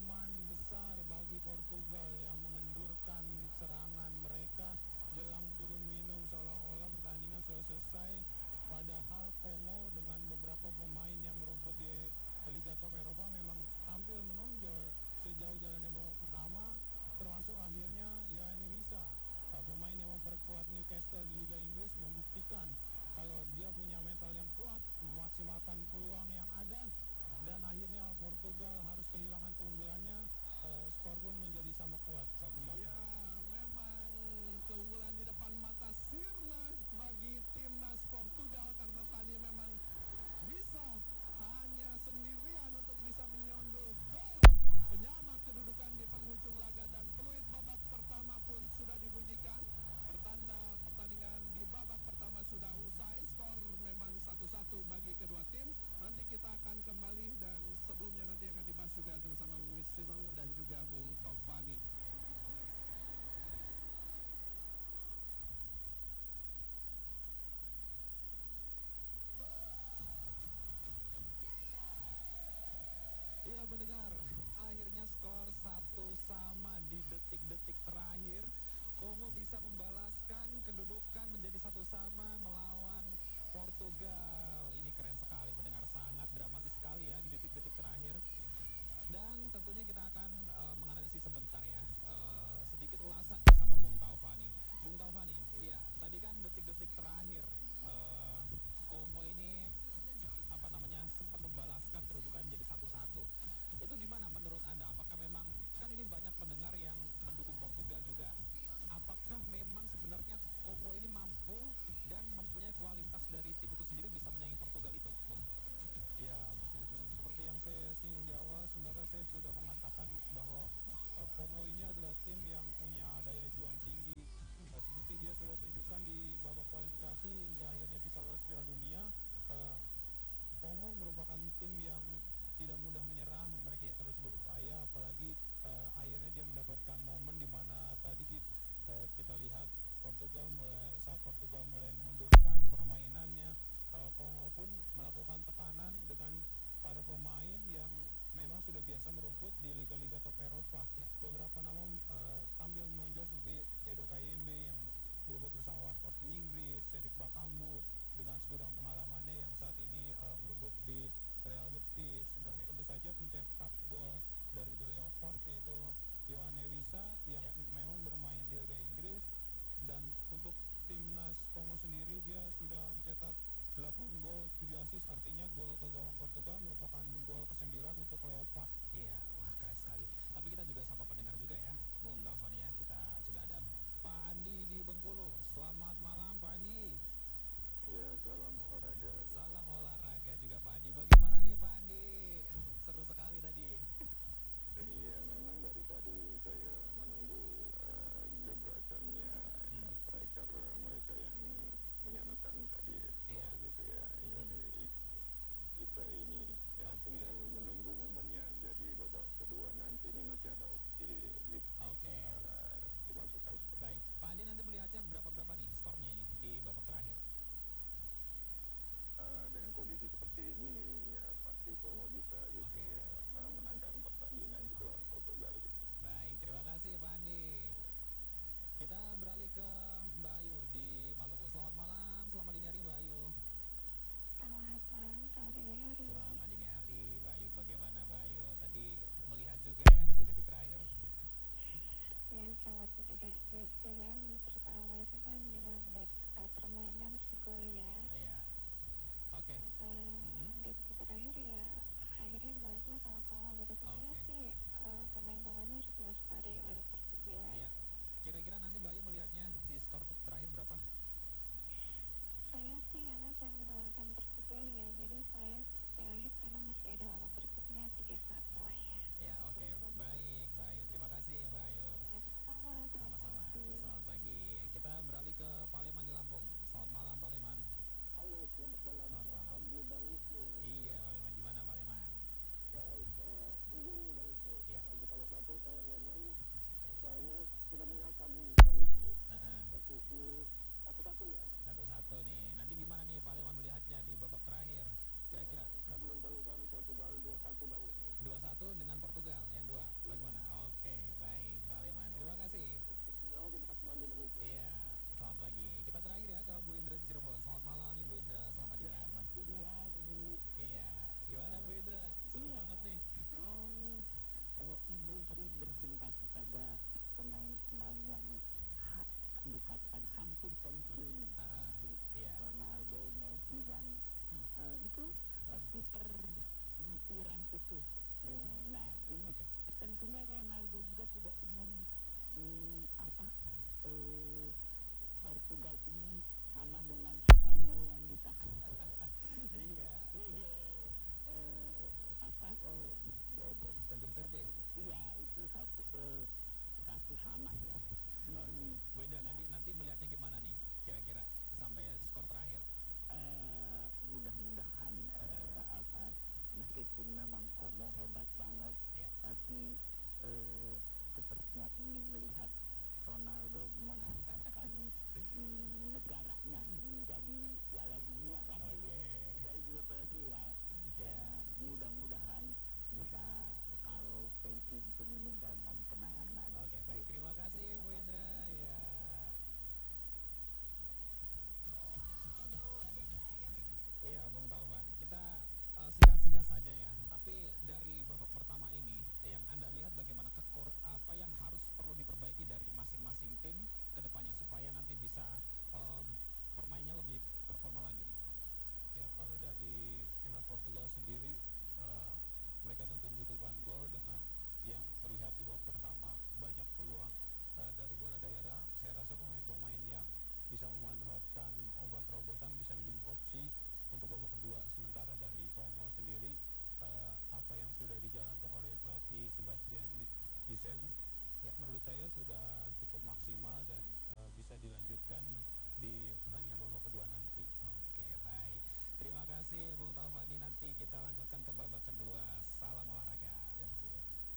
hukuman besar bagi Portugal yang mengendurkan serangan mereka jelang turun minum seolah-olah pertandingan sudah selesai. Padahal Kongo dengan beberapa pemain yang merumput di Liga Top Eropa memang tampil menonjol sejauh jalannya babak pertama, termasuk akhirnya Yohane Wissa, pemain yang memperkuat Newcastle di Liga Inggris, membuktikan kalau dia punya mental yang kuat, memaksimalkan peluang yang ada, dan akhirnya Portugal harus kehilangan keunggulannya. Skor pun menjadi sama kuat 1-1. Ya, memang keunggulan di depan mata sirna bagi timnas Portugal karena tadi memang bisa hanya sendirian untuk bisa menyundul gol penyamak kedudukan di penghujung laga, dan peluit babak pertama pun sudah dibunyikan. Pertanda pertandingan di babak pertama sudah usai. Skor memang 1-1 bagi kedua tim. Nanti kita akan kembali, dan sebelumnya nanti akan dibahas juga bersama Bung Wisnu dan juga Bung Taufani. Iya pendengar, akhirnya skor 1-1 di detik-detik terakhir. Kongo bisa membalaskan kedudukan menjadi 1-1 melawan Portugal. Ini keren sekali pendengar, sangat dramatis sekali ya di detik-detik terakhir. Dan tentunya kita akan menganalisis sebentar ya, sedikit ulasan bersama Bung Taufani. Bung Taufani, iya tadi kan detik-detik terakhir Kongo ini apa namanya sempat membalaskan kedudukan menjadi 1-1. Itu gimana menurut Anda? Apakah memang, kan ini banyak pendengar yang mendukung Portugal juga. Apakah memang sebenarnya Kongo ini mampu dan mempunyai kualitas dari tim itu sendiri bisa menyaingi Portugal itu, Bung? Ya, seperti yang saya singgung di awal, sebenarnya saya sudah mengatakan bahwa Kongo ini adalah tim yang punya daya juang tinggi. Seperti dia sudah tunjukkan di babak kualifikasi hingga akhirnya bisa lolos Piala Dunia. eh, Kongo merupakan tim yang tidak mudah menyerah, mereka terus berupaya, apalagi akhirnya dia mendapatkan momen di mana tadi kita lihat saat Portugal mulai mengundurkan permainannya, Kongo pun melakukan tekanan dengan para pemain yang memang sudah biasa merumput di liga-liga top Eropa. Beberapa nama tampil menonjol seperti Edo Kayembe yang berumput bersama Watford di Inggris, Cedric Bakambu dengan segudang pengalamannya yang saat ini merumput di Real Betis, dan tentu saja pencetak gol dari The Leopard yaitu Yohane Wissa yang memang bermain di Liga Inggris. Dan untuk timnas Kongo sendiri dia sudah mencetak 8 gol 7 assist, artinya gol ke gawang Portugal merupakan gol ke-9 untuk Leopard. Iya, wah keren sekali. Tapi kita juga sapa pendengar juga ya, Bung Taufan ya. Kita sudah ada Pak Andi di Bengkulu. Selamat malam Pak Andi. Ya, salam olahraga. Salam olahraga juga Pak Andi. Bagaimana nih Pak Andi? Seru sekali tadi. Iya, memang dari tadi saya menunggu gebrakannya striker mereka yang menyamakan tadi skor gitu ya. Kita ini ya tinggal menunggu momennya, jadi babak kedua nanti ini masih ada opsi dimasukkan. Baik, Pak Andi nanti melihatnya berapa nih skornya ini di babak terakhir? Dengan kondisi seperti ini ya pasti Kongo bisa gitu ya menangkan pertandingan gitu lawan Portugal gitu. Baik, terima kasih Pak Andi. Kita beralih ke Mbak Ayu di Maluku. Selamat malam, selamat dini hari Mbak Ayu. Selamat malam, selamat dini hari. Selamat dini hari Mbak Ayu. Bagaimana Mbak Ayu tadi melihat juga ya detik-detik terakhir? Ya, sangat detik-detik kan. Pertama itu kan 5 menit permainan segol ya. Iya. Oke. Detik terakhir ya akhirnya dibalasnya sama Kongo gitu. Sebenarnya sih pemain Kongo harus diwaspadai oleh Portugal. Iya. Kira-kira nanti Mbak Ayu melihatnya di skor terakhir berapa? Saya sih karena saya mendapatkan Portugal ya, jadi saya terakhir karena masih ada babak berikutnya 3-1 lah ya. Ya, oke. Baik Mbak Ayu, terima kasih Mbak Ayu. Ya, sama-sama. Selamat pagi. Kita beralih ke Paleman di Lampung. Selamat malam Paleman. Halo, selamat malam. Selamat malam. Bang Wisnu. Iya Paleman, gimana Paleman? Baik, tunggu nih Bang ke Bu Indra di Cirebon. Selamat malam Ibu Indra, selamat dini hari. Selamat dini hari. Iya, gimana Bu Indra? Seru Iya. banget nih. Ibu sih bersimpati pada pemain-pemain yang dikatakan hampir pensiun seperti Iya. Ronaldo, Messi dan itu kiper Iran itu. Nah ini Oke. tentunya Ronaldo juga tidak ingin Portugal ini sama dengan Spanyol yang ditahan Iya. Tanjung Verde. iya itu satu sama ya. Oke. Bu Indra, nanti melihatnya gimana nih? Kira-kira sampai skor terakhir. Mudah-mudahan meskipun memang Kongo hebat banget, Iya. tapi sepertinya ingin melihat Ronaldo mengantarkan negaranya menjadi Piala Dunia kan. Oke. Saya juga berarti ya. Iya. Mudah-mudahan bisa kalau pensiun pun meninggalkan kenangan manis. Oke, baik. Terima kasih Bu Indra. Ya. Iya, Bung Taufan. Kita singkat-singkat saja ya. Tapi dari babak pertama ini, yang Anda lihat bagaimana apa yang harus perlu diperbaiki dari masing-masing tim ke depannya supaya nanti bisa permainnya lebih performa lagi nih. Ya, kalau dari timnas Portugal sendiri, mereka tentu membutuhkan gol dengan yang terlihat di babak pertama banyak peluang dari bola daerah. Saya rasa pemain-pemain yang bisa memanfaatkan umpan terobosan bisa menjadi opsi untuk babak kedua. Sementara dari Kongo sendiri, apa yang sudah dijalankan oleh pelatih Sebastian Deschamps, menurut saya sudah cukup maksimal dan bisa dilanjutkan di pertandingan babak kedua nanti. Oke, baik. Terima kasih Bung Taufani. Nanti kita lanjutkan ke babak kedua. Salam olahraga.